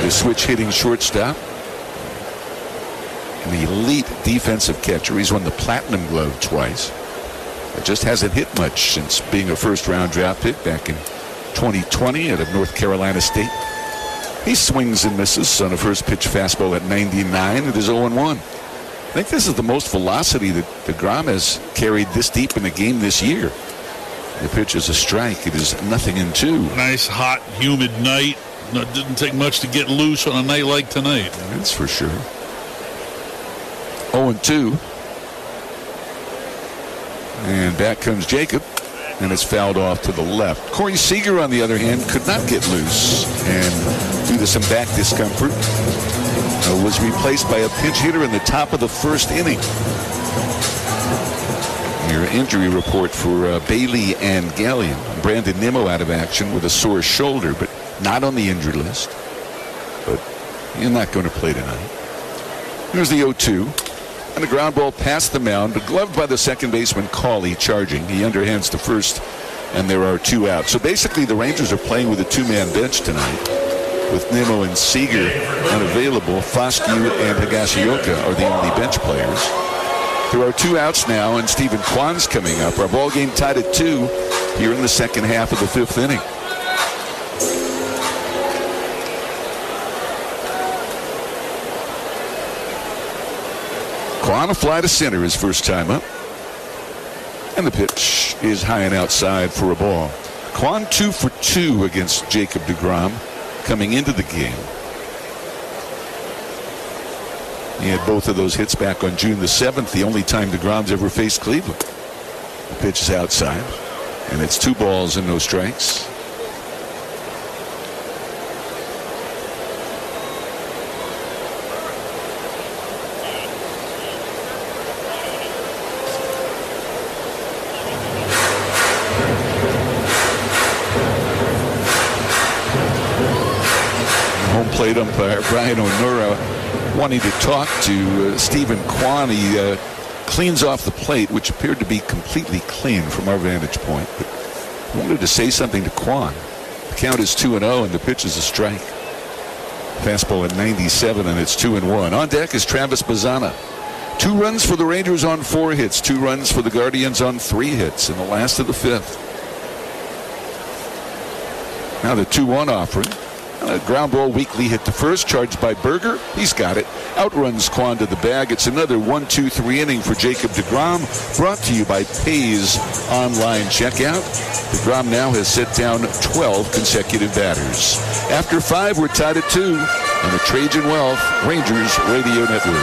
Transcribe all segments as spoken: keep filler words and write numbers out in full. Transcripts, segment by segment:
the switch-hitting shortstop. An elite defensive catcher. He's won the Platinum Glove twice. But just hasn't hit much since being a first-round draft pick back in twenty twenty out of North Carolina State. He swings and misses on a first-pitch fastball at ninety-nine. It is oh and one. I think this is the most velocity that DeGrom has carried this deep in the game this year. The pitch is a strike. It is nothing in two. Nice, hot, humid night. No, it didn't take much to get loose on a night like tonight. That's for sure. oh and two. And back comes Jacob. And it's fouled off to the left. Corey Seager, on the other hand, could not get loose. And due to some back discomfort, uh, was replaced by a pinch hitter in the top of the first inning. Your injury report for uh, Bailey and Gallion. Brandon Nimmo out of action with a sore shoulder, but not on the injured list. But you're not going to play tonight. Here's the oh two. And a ground ball past the mound, but gloved by the second baseman Cawley, charging. He underhands to first, and there are two outs. So basically the Rangers are playing with a two-man bench tonight. With Nimmo and Seager unavailable, Foscue and Higashioka are the only bench players. There are two outs now, and Stephen Kwan's coming up. Our ball game tied at two here in the second half of the fifth inning. Kwan a fly to center his first time up. And the pitch is high and outside for a ball. Kwan two for two against Jacob deGrom coming into the game. He had both of those hits back on June the seventh, the only time deGrom's ever faced Cleveland. The pitch is outside, and it's two balls and no strikes. Home plate umpire Brian Onura wanting to talk to uh, Stephen Kwan. He uh, cleans off the plate, which appeared to be completely clean from our vantage point. But wanted to say something to Kwan. The count is two and oh, and the pitch is a strike. Fastball at ninety-seven, and it's two and one. On deck is Travis Bazzana. Two runs for the Rangers on four hits. Two runs for the Guardians on three hits in the last of the fifth. Now the two one offering. A ground ball weakly hit to first, charged by Berger. He's got it. Outruns Kwan to the bag. It's another one two three inning for Jacob deGrom, brought to you by Pays Online Checkout. deGrom now has set down twelve consecutive batters. After five, we're tied at two on the Trajan Wealth Rangers Radio Network.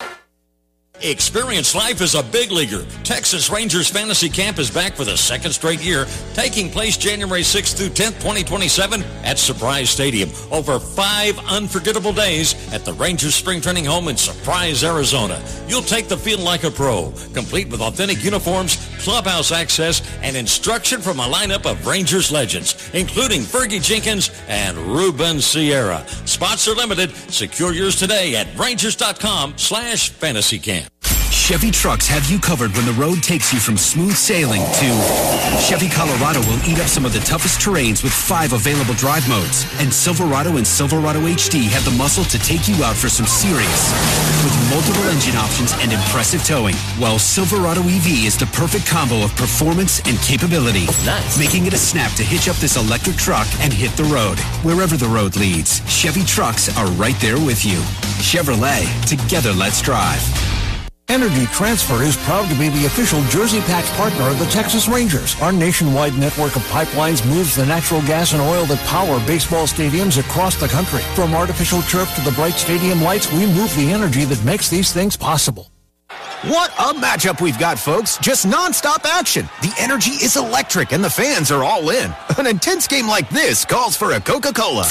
Experience life as a big leaguer. Texas Rangers Fantasy Camp is back for the second straight year, taking place January sixth through tenth, twenty twenty-seven at Surprise Stadium. Over five unforgettable days at the Rangers Spring Training Home in Surprise, Arizona. You'll take the field like a pro, complete with authentic uniforms, clubhouse access, and instruction from a lineup of Rangers legends, including Fergie Jenkins and Ruben Sierra. Spots are limited. Secure yours today at rangers.com slash fantasy camp. Chevy Trucks have you covered when the road takes you from smooth sailing to Chevy Colorado will eat up some of the toughest terrains with five available drive modes. And Silverado and Silverado H D have the muscle to take you out for some serious with multiple engine options and impressive towing. While Silverado E V is the perfect combo of performance and capability. Nice. Making it a snap to hitch up this electric truck and hit the road. Wherever the road leads, Chevy Trucks are right there with you. Chevrolet, together let's drive. Energy Transfer is proud to be the official Jersey Pack partner of the Texas Rangers. Our nationwide network of pipelines moves the natural gas and oil that power baseball stadiums across the country. From artificial turf to the bright stadium lights, we move the energy that makes these things possible. What a matchup we've got, folks. Just nonstop action. The energy is electric and the fans are all in. An intense game like this calls for a Coca-Cola.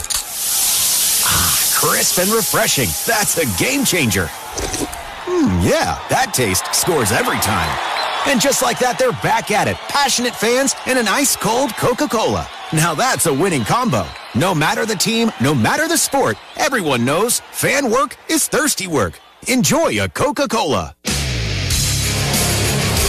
Ah, crisp and refreshing. That's a game changer. Hmm, yeah, that taste scores every time. And just like that, they're back at it. Passionate fans and an ice-cold Coca-Cola. Now that's a winning combo. No matter the team, no matter the sport, everyone knows fan work is thirsty work. Enjoy a Coca-Cola.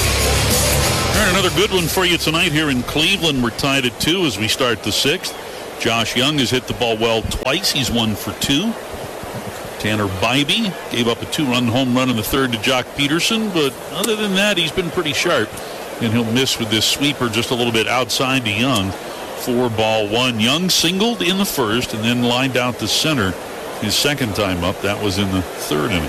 All right, another good one for you tonight here in Cleveland. We're tied at two as we start the sixth. Josh Young has hit the ball well twice. He's one for two. Tanner Bybee gave up a two-run home run in the third to Jock Peterson, but other than that, he's been pretty sharp. And he'll miss with this sweeper just a little bit outside to Young. Four ball one. Young singled in the first and then lined out to center his second time up. That was in the third inning.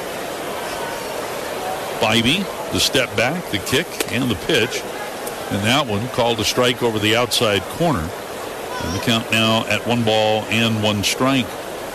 Bybee, the step back, the kick, and the pitch. And that one called a strike over the outside corner. And the count now at one ball and one strike.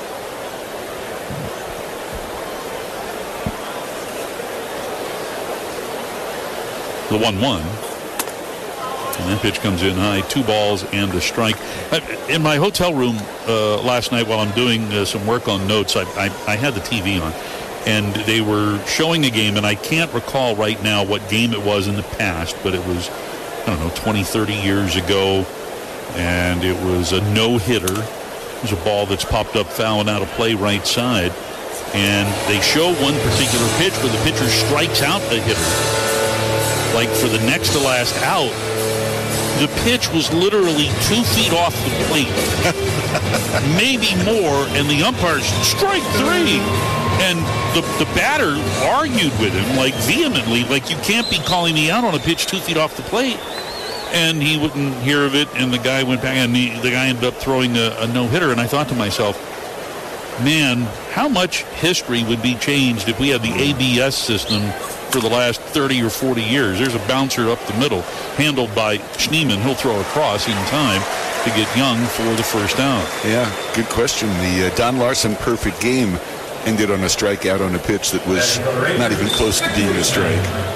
The one one. And that pitch comes in high. Two balls and a strike. In my hotel room uh, last night while I'm doing uh, some work on notes, I, I, I had the T V on. And they were showing a game, and I can't recall right now what game it was in the past, but it was, I don't know, twenty, thirty years ago. And it was a no-hitter. It was a ball that's popped up fouling out of play right side. And they show one particular pitch where the pitcher strikes out a hitter. Like for the next to last out, the pitch was literally two feet off the plate. Maybe more, and the umpires, strike three. And the, the batter argued with him, like vehemently, like you can't be calling me out on a pitch two feet off the plate. And he wouldn't hear of it, and the guy went back, and the, the guy ended up throwing a, a no-hitter. And I thought to myself, man, how much history would be changed if we had the A B S system for the last thirty or forty years. There's a bouncer up the middle, handled by Schneemann. He'll throw across in time to get Young for the first out. Yeah, good question. The uh, Don Larson perfect game ended on a strikeout on a pitch that was not even close to being a strike.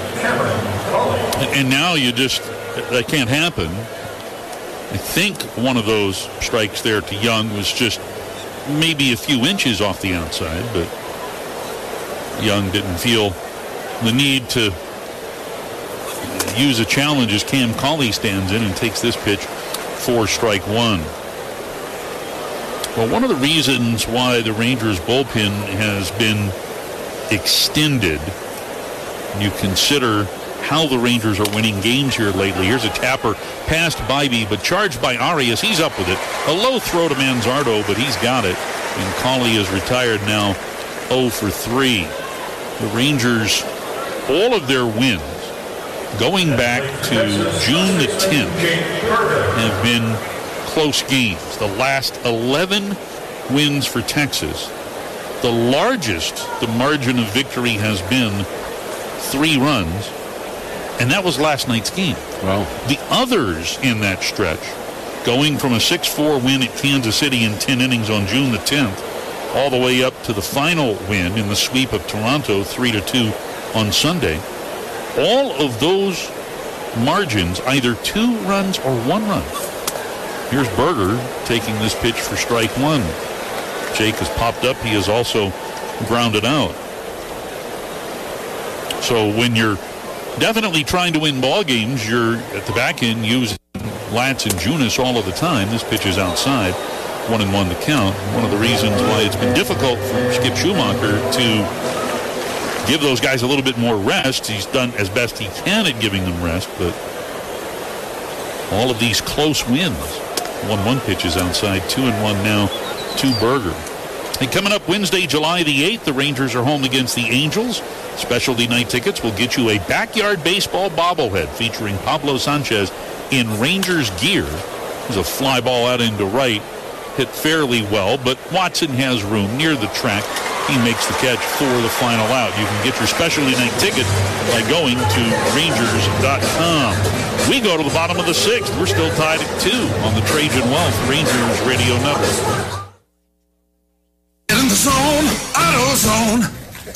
And now you just, that can't happen. I think one of those strikes there to Young was just maybe a few inches off the outside, but Young didn't feel the need to use a challenge as Cam Cauley stands in and takes this pitch for strike one. Well, one of the reasons why the Rangers bullpen has been extended, you consider how the Rangers are winning games here lately. Here's a tapper past Bybee, but charged by Arias. He's up with it. A low throw to Manzardo, but he's got it. And Cauley is retired now oh for three. The Rangers, all of their wins going back to June the tenth have been close games. The last eleven wins for Texas, the largest the margin of victory has been three runs, and that was last night's game. Wow. The others in that stretch, going from a six four win at Kansas City in ten innings on June the tenth, all the way up to the final win in the sweep of Toronto, three to two on Sunday. All of those margins, either two runs or one run. Here's Berger taking this pitch for strike one. Jake has popped up. He has also grounded out. So when you're definitely trying to win ball games, you're at the back end using Latz and Junis all of the time. This pitch is outside. One and one to count. One of the reasons why it's been difficult for Skip Schumacher to give those guys a little bit more rest. He's done as best he can at giving them rest, but all of these close wins. one one pitch is outside. Two and one now to Berger. And coming up Wednesday, July the eighth, the Rangers are home against the Angels. Specialty night tickets will get you a backyard baseball bobblehead featuring Pablo Sanchez in Rangers gear. There's a fly ball out into right. Hit fairly well, but Watson has room near the track. He makes the catch for the final out. You can get your specialty night ticket by going to Rangers dot com. We go to the bottom of the sixth. We're still tied at two on the Trajan Wealth Rangers Radio Network. Get in the zone, AutoZone.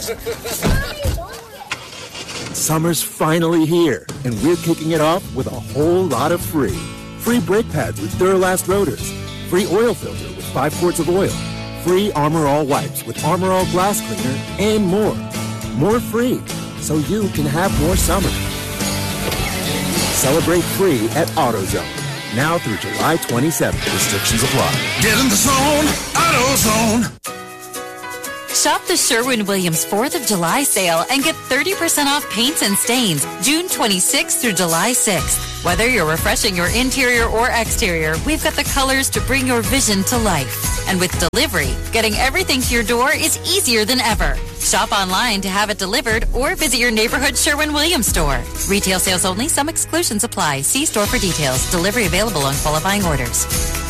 Summer's finally here, and we're kicking it off with a whole lot of free. Free brake pads with Duralast rotors. Free oil filter with five quarts of oil. Free Armor All wipes with Armor All glass cleaner, and more. More free, so you can have more summer. Celebrate free at AutoZone. Now through July twenty-seventh. Restrictions apply. Get in the zone, AutoZone. Shop the Sherwin-Williams fourth of July sale and get thirty percent off paints and stains June twenty-sixth through July sixth. Whether you're refreshing your interior or exterior, we've got the colors to bring your vision to life. And with delivery, getting everything to your door is easier than ever. Shop online to have it delivered or visit your neighborhood Sherwin-Williams store. Retail sales only. Some exclusions apply. See store for details. Delivery available on qualifying orders.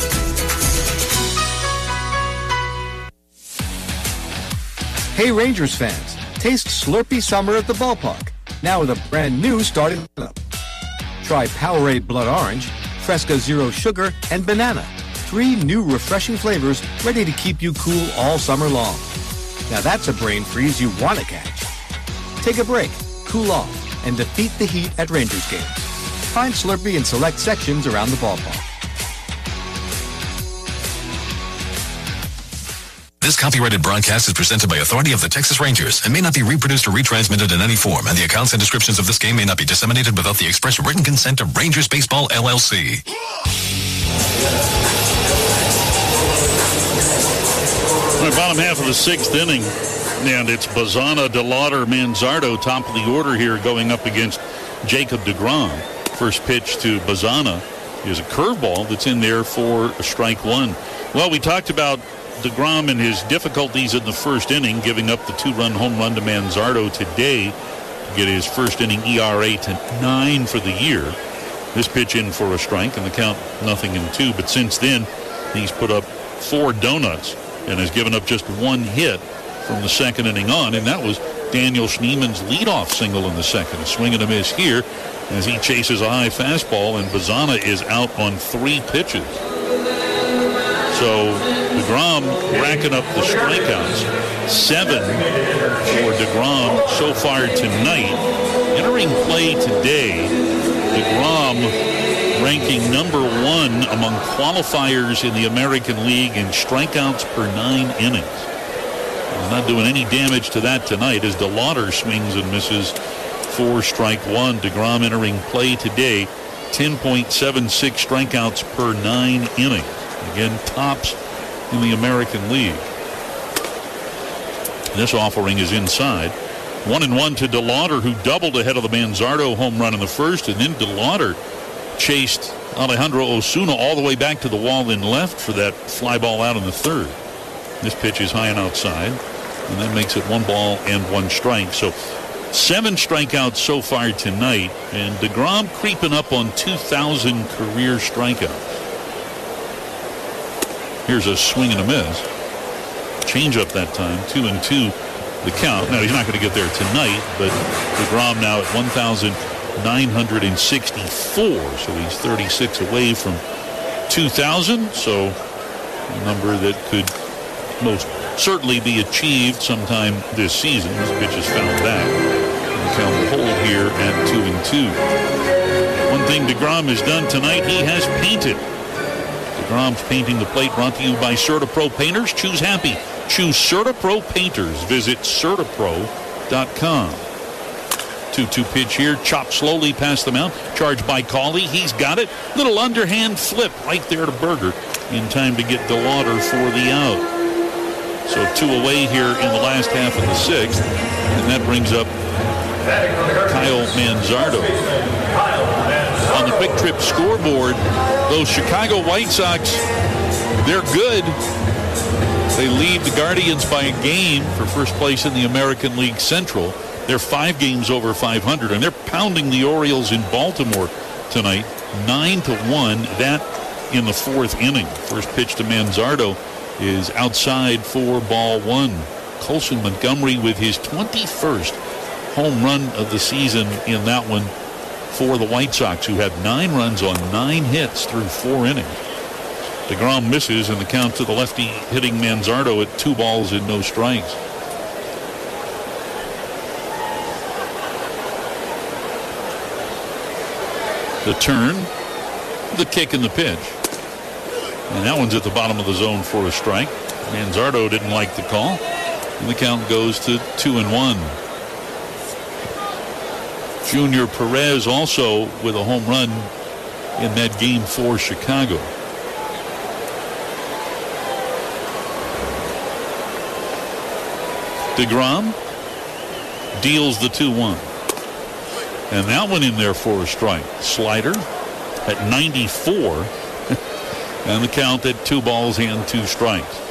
Hey Rangers fans, taste Slurpee Summer at the ballpark, now with a brand new starting lineup. Try Powerade Blood Orange, Fresca Zero Sugar, and Banana. Three new refreshing flavors ready to keep you cool all summer long. Now that's a brain freeze you want to catch. Take a break, cool off, and defeat the heat at Rangers games. Find Slurpee in select sections around the ballpark. This copyrighted broadcast is presented by authority of the Texas Rangers and may not be reproduced or retransmitted in any form, and the accounts and descriptions of this game may not be disseminated without the express written consent of Rangers Baseball, L L C. Our bottom half of the sixth inning, and it's Bazana, DeLauder, Manzardo, top of the order here, going up against Jacob deGrom. First pitch to Bazana is a curveball that's in there for a strike one. Well, we talked about deGrom and his difficulties in the first inning, giving up the two-run home run to Manzardo today to get his first inning E R A to nine for the year. This pitch in for a strike, and the count nothing in two. But since then, he's put up four donuts and has given up just one hit from the second inning on, and that was Daniel Schneeman's leadoff single in the second. A swing and a miss here as he chases a high fastball, and Bazana is out on three pitches. So deGrom racking up the strikeouts. Seven for deGrom so far tonight. Entering play today, deGrom ranking number one among qualifiers in the American League in strikeouts per nine innings. He's not doing any damage to that tonight as DeLauder swings and misses for strike one. deGrom entering play today, ten point seven six strikeouts per nine innings. Again, tops in the American League. This offering is inside. One and one to DeLauder, who doubled ahead of the Manzardo home run in the first, and then DeLauder chased Alejandro Osuna all the way back to the wall in left for that fly ball out in the third. This pitch is high and outside, and that makes it one ball and one strike. So seven strikeouts so far tonight, and deGrom creeping up on two thousand career strikeouts. Here's a swing and a miss. Change up that time, two and two the count. Now, he's not going to get there tonight, but deGrom now at one thousand nine hundred sixty-four, so he's thirty-six away from two thousand, so a number that could most certainly be achieved sometime this season. This pitch is fouled back. The count will hold here at two and two. One thing deGrom has done tonight, he has painted. deGrom's painting the plate, brought to you by CertaPro Painters. Choose happy. Choose CertaPro Painters. Visit Certapro dot com. two two pitch here. Chopped slowly past the mound. Charged by Cawley. He's got it. Little underhand flip right there to Berger in time to get DeLauder for the out. So two away here in the last half of the sixth. And that brings up Kyle Manzardo. On the Quick Trip scoreboard, those Chicago White Sox, they're good. They lead the Guardians by a game for first place in the American League Central. They're five games over five hundred, and they're pounding the Orioles in Baltimore tonight, nine to one. That in the fourth inning. First pitch to Manzardo is outside for ball one. Colson Montgomery with his twenty-first home run of the season in that one for the White Sox, who had nine runs on nine hits through four innings. deGrom misses, and the count to the lefty hitting Manzardo at two balls and no strikes. The turn, the kick, and the pitch. And that one's at the bottom of the zone for a strike. Manzardo didn't like the call, and the count goes to two and one. Junior Perez also with a home run in that game for Chicago. DeGrom deals the two one. And that one in there for a strike. Slider at ninety-four. And the count at two balls and two strikes.